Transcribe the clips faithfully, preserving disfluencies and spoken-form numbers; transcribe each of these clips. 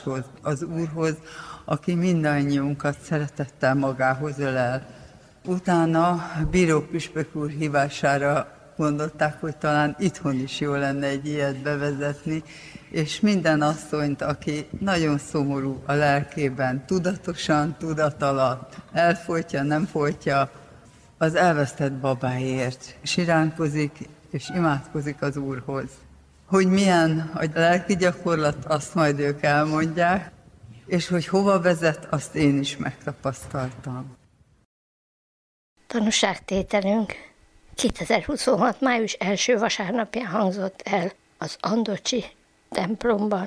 Krisztushoz, az Úrhoz, aki mindannyiunkat szeretettel magához ölel. Utána bíró püspök úr hívására gondolták, hogy talán itthon is jó lenne egy ilyet bevezetni, és minden asszonyt, aki nagyon szomorú a lelkében, tudatosan, tudat alatt, elfolytja, nem folytja, az elvesztett babáért siránkozik és imádkozik az Úrhoz. Hogy milyen a lelki gyakorlat, azt majd ők elmondják, és hogy hova vezet, azt én is megtapasztaltam. Tanúságtételünk kétezer-huszonhat. május első vasárnapján hangzott el az Andocsi templomban.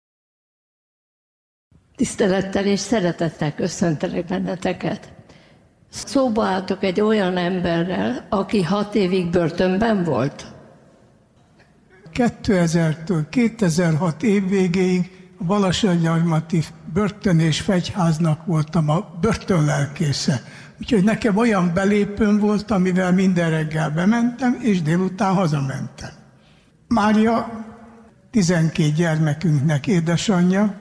Tisztelettel és szeretettel köszöntelek benneteket. Szóba álltok egy olyan emberrel, aki hat évig börtönben volt. kétezertől kétezer-hat év végéig a Balassagyarmati börtön és fegyháznak voltam a börtönlelkésze. Úgyhogy nekem olyan belépőm volt, amivel minden reggel bementem, és délután hazamentem. Mária tizenkét gyermekünknek édesanyja,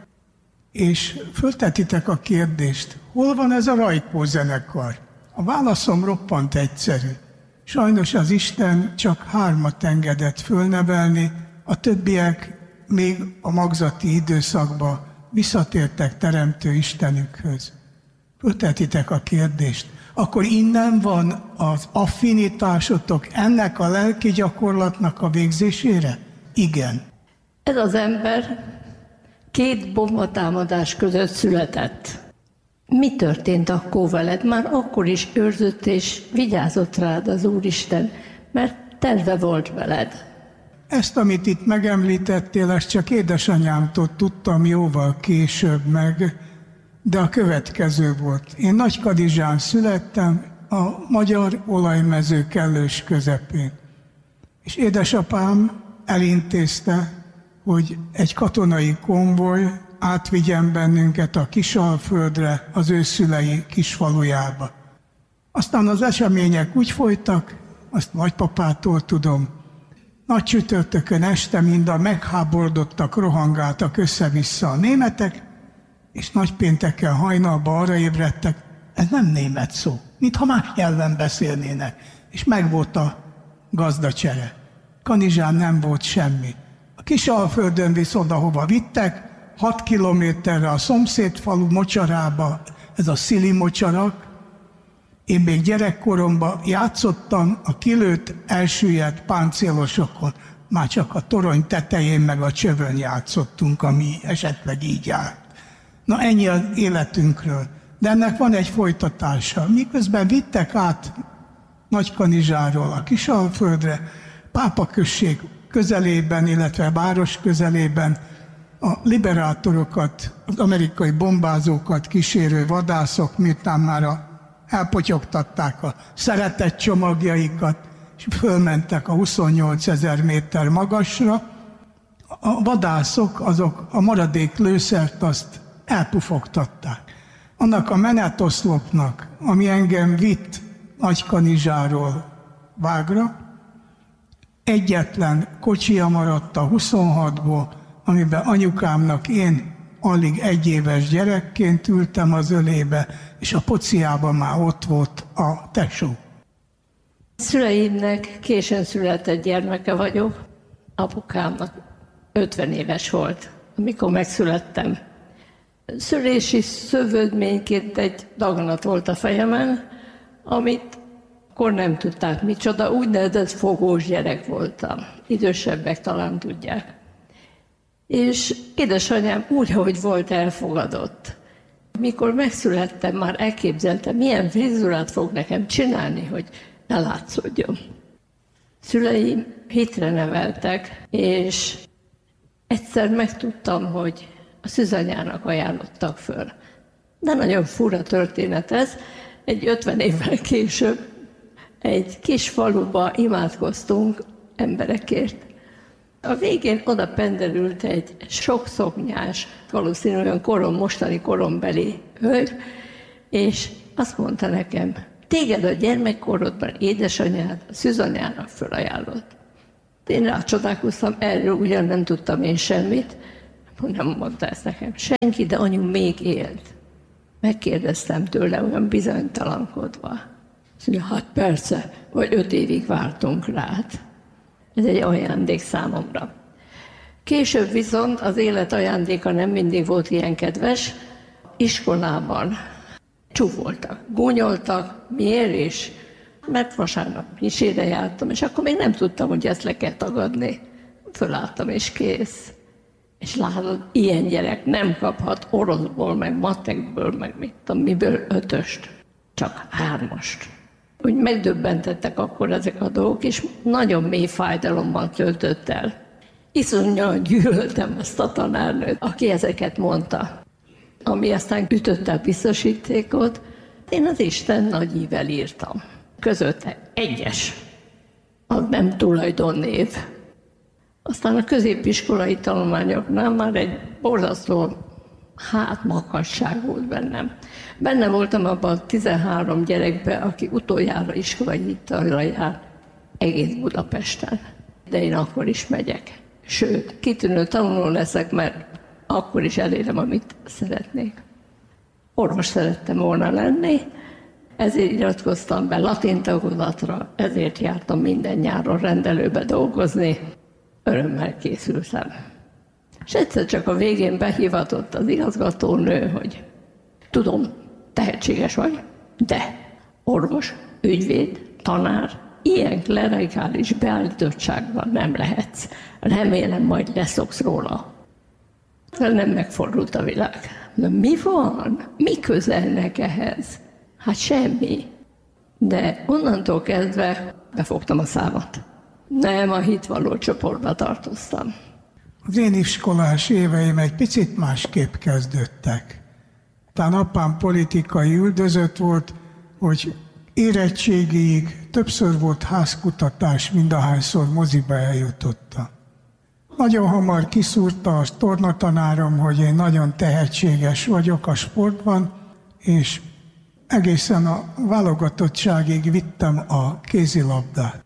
és föltetitek a kérdést, hol van ez a Rajkó zenekar? A válaszom roppant egyszerű. Sajnos az Isten csak hármat engedett fölnevelni, a többiek még a magzati időszakban visszatértek Teremtő Istenükhöz. Föltetitek a kérdést, akkor innen van az affinitásotok ennek a lelki gyakorlatnak a végzésére? Igen. Ez az ember két bombatámadás között született. Mi történt akkor veled? Már akkor is őrzött és vigyázott rád az Úristen, mert terve volt veled. Ezt, amit itt megemlítettél, ezt csak édesanyámtól tudtam jóval később meg, de a következő volt. Én Nagykanizsán születtem, a magyar olajmező kellős közepén. És édesapám elintézte, hogy egy katonai konvoj átvigyen bennünket a Kisalföldre, az ő szülei kisfalujába. Aztán az események úgy folytak, azt nagypapától tudom, nagy csütörtökön este mind a megháborodottak, rohangáltak össze-vissza a németek, és nagypénteken hajnalban arra ébredtek, ez nem német szó, mintha más nyelven beszélnének, és megvolt a gazdacsere. Kanizsán nem volt semmi. A Kisalföldön viszont, ahova vittek, hat kilométerre a szomszéd falu mocsarába, ez a Szili mocsarak. Én még gyerekkoromban játszottam a kilőtt, elsüllyedt páncélosokon. Már csak a torony tetején meg a csövön játszottunk, ami esetleg így járt. Na ennyi az életünkről. De ennek van egy folytatása. Miközben vittek át Nagykanizsáról a Kisalföldre, Pápaközség közelében, illetve város közelében a liberátorokat, az amerikai bombázókat kísérő vadászok, miután már a, elpotyogtatták a szeretett csomagjaikat, és fölmentek a huszonnyolcezer méter magasra, a vadászok azok a maradék lőszert azt elpufogtatták. Annak a menetoszlopnak, ami engem vitt Nagykanizsáról Vágra, egyetlen kocsia maradt a huszonhatból, amiben anyukámnak én alig egyéves gyerekként ültem az ölébe, és a pociában már ott volt a tesó. Szüleimnek későn született gyermeke vagyok, apukámnak ötven éves volt, amikor megszülettem. Szülési szövődményként egy daganat volt a fejemen, amit akkor nem tudták micsoda, úgynevezett fogós gyerek voltam. Idősebbek talán tudják. És édesanyám úgy, ahogy volt, elfogadott. Mikor megszülettem, már elképzeltem, milyen frizurát fog nekem csinálni, hogy ne látszódjon. Szüleim hitre neveltek, és egyszer megtudtam, hogy a szűzanyának ajánlottak föl. De nagyon fura történet ez. Egy ötven évvel később egy kis faluba imádkoztunk emberekért. A végén oda penderült egy sokszoknyás, valószínűleg korom, mostani korombeli hölgy, és azt mondta nekem, téged a gyermekkorodban édesanyád a szűzanyának fölajánlott. Én rácsodálkoztam, erről ugyan nem tudtam én semmit, Nem mondta ezt nekem senki, de anyu még élt. Megkérdeztem tőle, olyan bizonytalankodva. Azt mondja, hát persze, vagy öt évig vártunk rád. Ez egy ajándék számomra. Később viszont az élet ajándéka nem mindig volt ilyen kedves. Iskolában csúfoltak, gúnyoltak, miért is? Mert vasárnap misére jártam, és akkor még nem tudtam, hogy ezt le kell tagadni. Fölálltam, és kész. És látod, ilyen gyerek nem kaphat oroszból, meg matekből, meg mit tudom, miből ötöst, csak hármast. Úgy megdöbbentettek akkor ezek a dolgok, és nagyon mély fájdalommal töltött el. Iszonyúan gyűlöltem ezt a tanárnőt, aki ezeket mondta. Ami aztán ütötte a biztosítékot, én az Isten nagy ível írtam. Közötte egyes, az nem tulajdonnév. Aztán a középiskolai tanulmányoknál már egy borzasztó hátmakasság volt bennem. Benne voltam abban a tizenhárom gyerekben, aki utoljára iskolai hittalra jár egész Budapesten. De én akkor is megyek. Sőt, kitűnő tanuló leszek, mert akkor is elérem, amit szeretnék. Orvos szerettem volna lenni, ezért iratkoztam be latin tagozatra, ezért jártam minden nyáron rendelőbe dolgozni. Örömmel készültem. És egyszer csak a végén behívatott az igazgatónő, hogy tudom, tehetséges vagy, de orvos, ügyvéd, tanár, ilyen klerikális beállítottságban nem lehetsz. Remélem, majd leszoksz róla. Nem megfordult a világ. De mi van? Mi közelnek ehhez? Hát semmi. De onnantól kezdve befogtam a számat. Nem a hitvalló csoportba tartoztam. Az én iskolás éveim egy picit másképp kezdődtek. Talán apám politikai üldözött volt, hogy érettségig többször volt házkutatás, mindahányszor moziba eljutotta. Nagyon hamar kiszúrta a tornatanárom, hogy én nagyon tehetséges vagyok a sportban, és egészen a válogatottságig vittem a kézilabdát.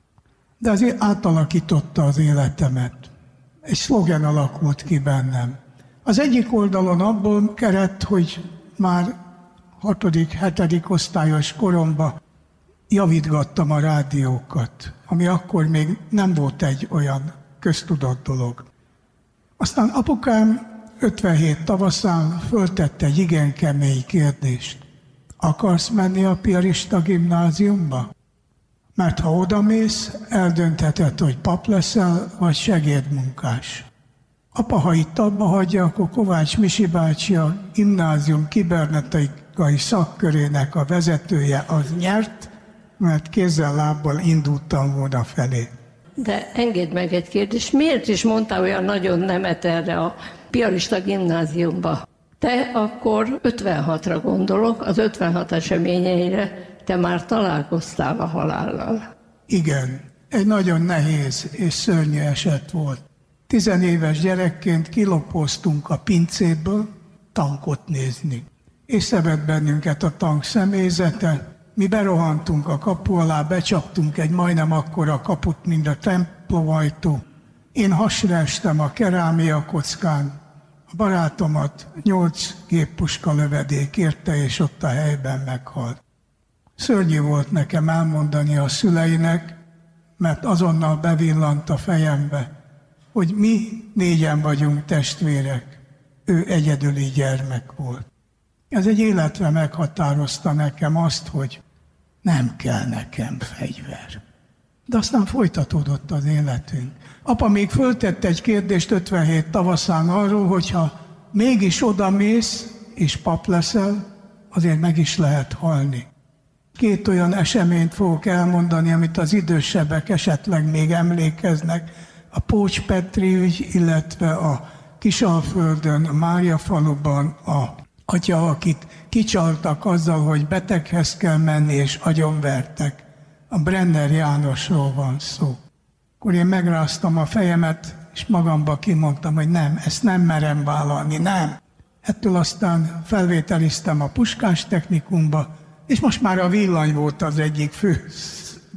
De azért átalakította az életemet. Egy szlogen alakult ki bennem. Az egyik oldalon abból kerett, hogy már hatodik, hetedik osztályos koromban javítgattam a rádiókat, ami akkor még nem volt egy olyan köztudott dolog. Aztán apukám ötvenhét tavaszán föltette egy igen kemény kérdést. Akarsz menni a piarista gimnáziumba? Mert ha odamész, eldöntheted, hogy pap leszel, vagy segédmunkás. Apa, ha itt abba hagyja, akkor Kovács Misi bácsi, a gimnázium kibernetikai szakkörének a vezetője, az nyert, mert kézzel-lábbal indultam volna felé. De engedd meg egy kérdést, miért is mondtál olyan nagyon nemet erre a piarista gimnáziumba? Te akkor ötvenhatra gondolok, az ötvenhat eseményeire te már találkoztál a halállal. Igen, egy nagyon nehéz és szörnyű eset volt. Tizenéves gyerekként kilopóztunk a pincéből tankot nézni. Észrevett bennünket a tank személyzete, mi berohantunk a kapu alá, becsaptunk egy majdnem akkora kaput, mint a templomajtó. Én hasra estem a kerámia kockán, a barátomat nyolc géppuska lövedék érte, és ott a helyben meghalt. Szörnyű volt nekem elmondani a szüleinek, mert azonnal bevillant a fejembe, hogy mi négyen vagyunk testvérek, ő egyedüli gyermek volt. Ez egy életre meghatározta nekem azt, hogy nem kell nekem fegyver. De aztán folytatódott az életünk. Apa még föltette egy kérdést ötvenhét tavaszán arról, hogyha mégis odamész és pap leszel, azért meg is lehet halni. Két olyan eseményt fogok elmondani, amit az idősebbek esetleg még emlékeznek. A Pócs Petri ügy, illetve a Kisalföldön, a Máriafaluban a atya, akit kicsaltak azzal, hogy beteghez kell menni, és agyonvertek. A Brenner Jánosról van szó. Akkor én megráztam a fejemet, és magamba kimondtam, hogy nem, ezt nem merem vállalni, nem. Ettől aztán felvételiztem a Puskás Technikumba, és most már a villany volt az egyik fő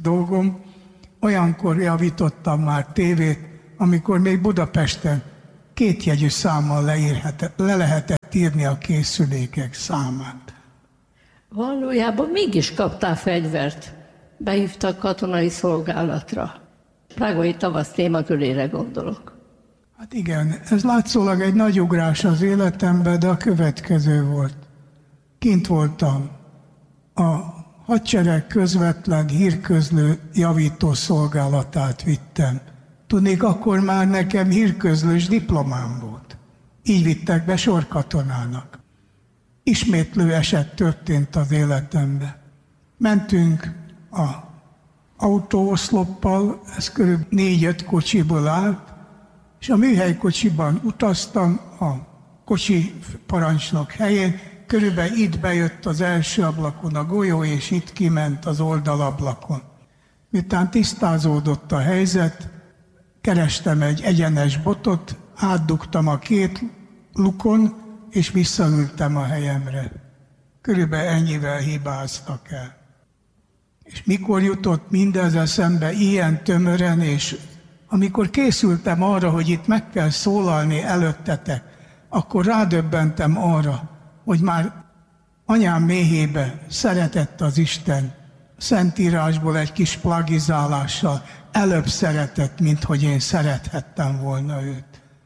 dolgom. Olyankor javítottam már tévét, amikor még Budapesten kétjegyű számmal leírhet, le lehetett írni a készülékek számát. Valójában mégis kaptál fegyvert. Behívtak katonai szolgálatra. Prágai tavasz témakörére gondolok. Hát igen, ez látszólag egy nagy ugrás az életemben, de a következő volt. Kint voltam. A hadsereg közvetlen hírközlő javító szolgálatát vittem. Tudnék, akkor már nekem hírközlős diplomám volt. Így vittek be sorkatonának. Ismétlő eset történt az életemben. Mentünk a autóoszloppal, ez körülbelül négy-öt kocsiból állt, és a műhelykocsiban utaztam a kocsi parancsnok helyén, körülbelül itt bejött az első ablakon a golyó, és itt kiment az oldalablakon. Miután tisztázódott a helyzet, kerestem egy egyenes botot, átdugtam a két lukon, és visszaültem a helyemre. Körülbelül ennyivel hibáztak el. És mikor jutott mindez eszembe ilyen tömören, és amikor készültem arra, hogy itt meg kell szólalni előttetek, akkor rádöbbentem arra, hogy már anyám méhébe szeretett az Isten, Szentírásból egy kis plagizálással előbb szeretett, mint hogy én szerethettem volna őt.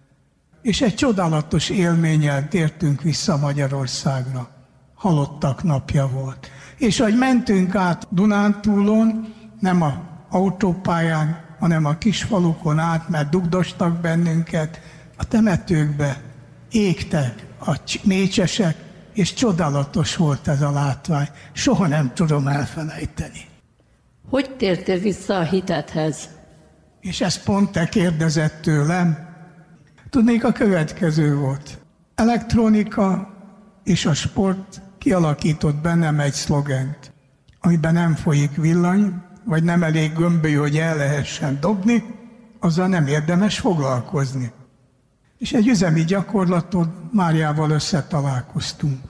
És egy csodálatos élménnyel tértünk vissza Magyarországra. Halottak napja volt. És ahogy mentünk át Dunántúlon, nem az autópályán, hanem a kisfalukon át, mert dugdostak bennünket, a temetőkbe égtek a mécsesek, és csodálatos volt ez a látvány. Soha nem tudom elfelejteni. Hogy tértél vissza a hitethez? És ezt pont te kérdezett tőlem. Tudnék, a következő volt. Elektronika és a sport kialakított bennem egy szlogent, amiben nem folyik villany, vagy nem elég gömböly, hogy el lehessen dobni, azzal nem érdemes foglalkozni. És egy üzemi gyakorlaton Máriával összetalálkoztunk.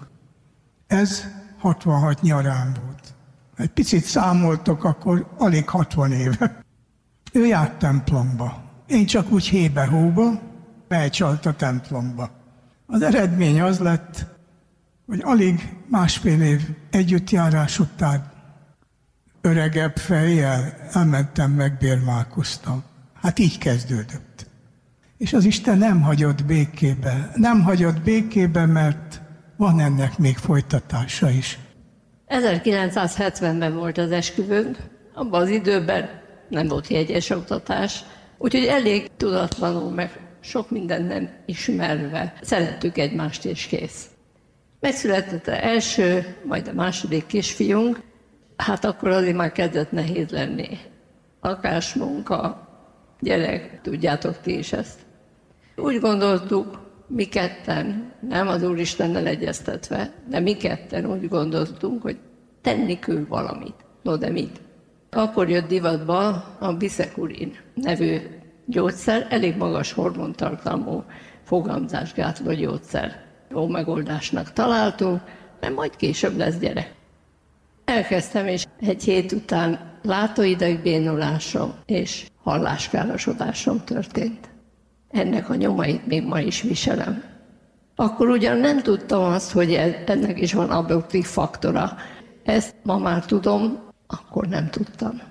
Ez hatvanhat nyarán volt. Egy picit számoltok, akkor alig hatvan éve. Ő járt templomba. Én csak úgy hébe-hóba, becsalt a templomba. Az eredmény az lett, hogy alig másfél év együttjárás után öregebb fejjel elmentem, megbérmálkoztam. Hát így kezdődött. És az Isten nem hagyott békébe. Nem hagyott békébe, mert van ennek még folytatása is. ezerkilencszázhetvenben volt az esküvőnk, abban az időben nem volt jegyes oktatás, úgyhogy elég tudatlanul, meg sok mindent nem ismerve szerettük egymást, és kész. Megszületett az első, majd a második kisfiunk, hát akkor azért már kezdett nehéz lenni. Lakásmunka, gyerek, tudjátok ti is ezt. Úgy gondoltuk, mi ketten, nem az Úristennel egyeztetve, de mi ketten úgy gondoltunk, hogy tenni kell valamit. No, de mit? Akkor jött divatba a Biszekurin nevű gyógyszer, elég magas hormontartalmú fogamzásgátló gyógyszer. Jó megoldásnak találtunk, mert majd később lesz gyerek. Elkezdtem, és egy hét után látóidegbénulásom és halláskárosodásom történt. Ennek a nyomait még ma is viselem. Akkor ugyan nem tudtam azt, hogy ennek is van abortív faktora. Ezt ma már tudom, akkor nem tudtam.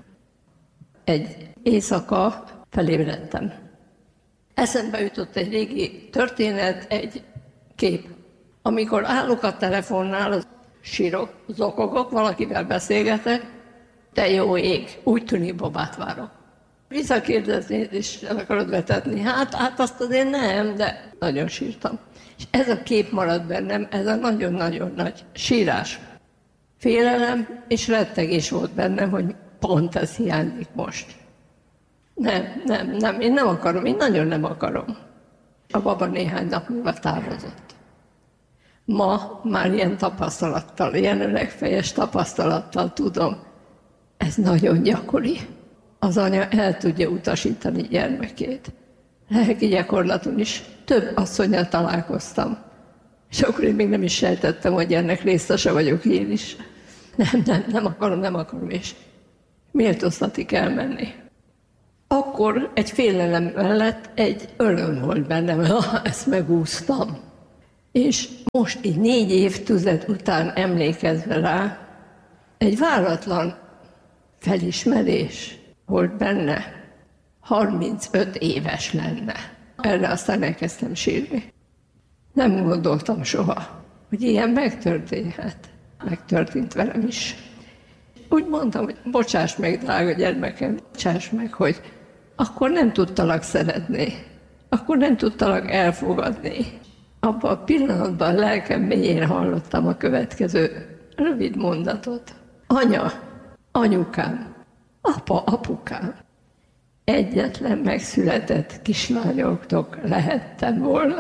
Egy éjszaka felébredtem. Eszembe jutott egy régi történet, egy kép. Amikor állok a telefonnál, sírok, zokogok, valakivel beszélgetek, de jó ég, úgy tűnik, babát várok. Visszakérdezni, és el akarod vetetni. Hát, hát azt azért nem, de nagyon sírtam. És ez a kép maradt bennem, ez a nagyon-nagyon nagy sírás. Félelem és rettegés volt bennem, hogy pont ez hiányzik most. Nem, nem, nem, én nem akarom, én nagyon nem akarom. A baba néhány nap múlva távozott. Ma már ilyen tapasztalattal, ilyen öregfejes tapasztalattal tudom, ez nagyon gyakori. Az anya el tudja utasítani gyermekét. Lelki gyakorlaton is több asszonnyal találkoztam. És akkor én még nem is sejtettem, hogy ennek részese vagyok én is. Nem, nem, nem akarom, nem akarom, és méltóztatik elmenni. akkor egy félelem mellett egy öröm volt bennem, ha ezt megúsztam. És most így négy évtized után emlékezve rá, egy váratlan felismerés volt benne, harmincöt éves lenne. Erre aztán elkezdtem sírni. Nem gondoltam soha, hogy ilyen megtörténhet. Megtörtént velem is. Úgy mondtam, hogy bocsáss meg, drága gyermekem, bocsáss meg, hogy akkor nem tudtalak szeretni, akkor nem tudtalak elfogadni. Abban a pillanatban a lelkem mélyén hallottam a következő rövid mondatot. Anya, anyukám, apa, apukám, egyetlen megszületett kislányoktok lehettem volna.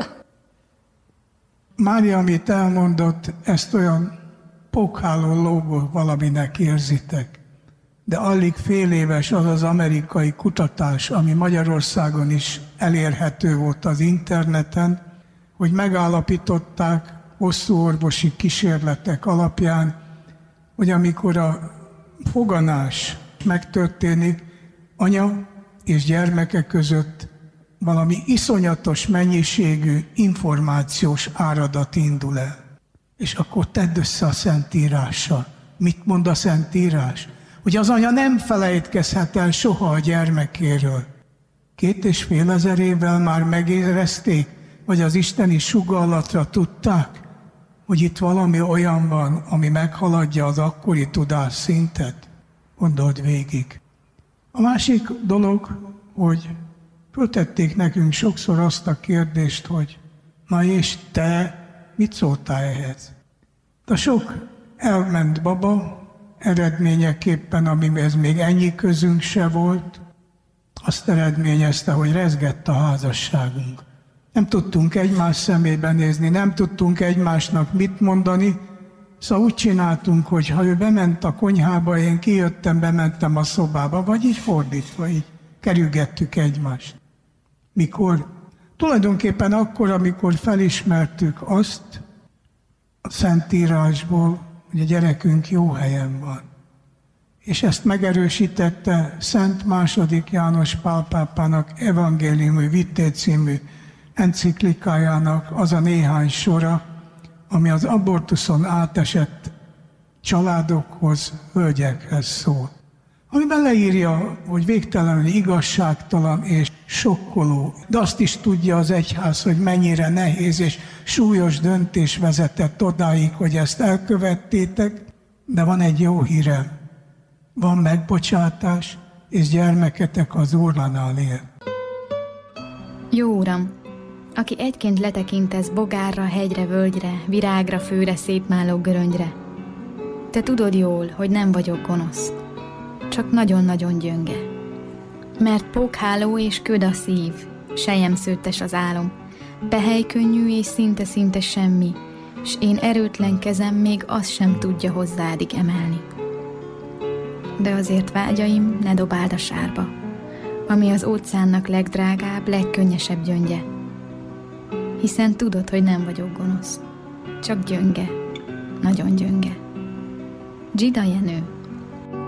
Mária, amit elmondott, ezt olyan pókhálón lógó valaminek érzitek. De alig fél éves az az amerikai kutatás, ami Magyarországon is elérhető volt az interneten, hogy megállapították hosszú orvosi kísérletek alapján, hogy amikor a foganás megtörténik, anya és gyermeke között valami iszonyatos mennyiségű információs áradat indul el. És akkor tedd össze a Szentírással. Mit mond a Szentírás? Hogy az anya nem felejtkezhet el soha a gyermekéről. Két és fél ezer évvel már megérezték, vagy az isteni sugallatra tudták, hogy itt valami olyan van, ami meghaladja az akkori tudásszintet. Gondold végig. A másik dolog, hogy föltették nekünk sokszor azt a kérdést, hogy na és te mit szóltál ehhez? De sok elment baba, eredményeképpen, amihez még ennyi közünk se volt, azt eredményezte, hogy rezgett a házasságunk. Nem tudtunk egymás szemébe nézni, nem tudtunk egymásnak mit mondani, szóval úgy csináltunk, hogy ha ő bement a konyhába, én kijöttem, bementem a szobába, vagy így fordítva, így kerülgettük egymást. Mikor? Tulajdonképpen akkor, amikor felismertük azt a Szentírásból, hogy a gyerekünk jó helyen van. És ezt megerősítette Szent második János Pál pápának Evangéliumi Vitae című enciklikájának az a néhány sora, ami az abortuszon átesett családokhoz, hölgyekhez szól. Amiben leírja, hogy végtelenül igazságtalan és sokkoló, de azt is tudja az egyház, hogy mennyire nehéz és súlyos döntés vezetett odáig, hogy ezt elkövettétek, de van egy jó hírem. Van megbocsátás, és gyermeketek az Úrnál él. Jó Uram, aki egyként letekintesz bogárra, hegyre, völgyre, virágra, főre, szépmáló göröngyre, te tudod jól, hogy nem vagyok gonosz, csak nagyon-nagyon gyönge. Mert pókháló és köd a szív, selyemszőttes az álom, pehely könnyű és szinte-szinte semmi, s én erőtlen kezem még azt sem tudja hozzádig emelni. De azért vágyaim ne dobáld a sárba, ami az óceánnak legdrágább, legkönnyesebb gyöngye. Hiszen tudod, hogy nem vagyok gonosz, csak gyönge, nagyon gyönge. Dzsida Jenő.